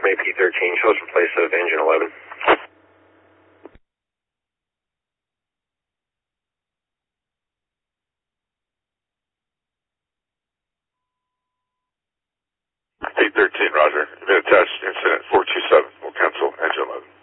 P13, show us in place of engine 11. P13, roger. You've been attached incident 427. We'll cancel engine 11.